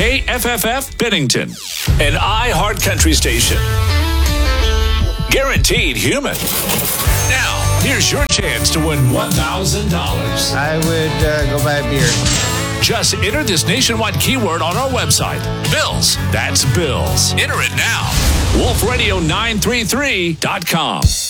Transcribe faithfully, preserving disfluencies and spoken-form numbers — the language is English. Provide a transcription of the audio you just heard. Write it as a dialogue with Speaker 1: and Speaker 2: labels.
Speaker 1: K F F F Bennington, an iHeart Country station. Guaranteed human. Now, here's your chance to win one thousand dollars.
Speaker 2: I would uh, go buy a beer.
Speaker 1: Just enter this nationwide keyword on our website. Bills. That's Bills. Enter it now. wolf radio nine three three dot com.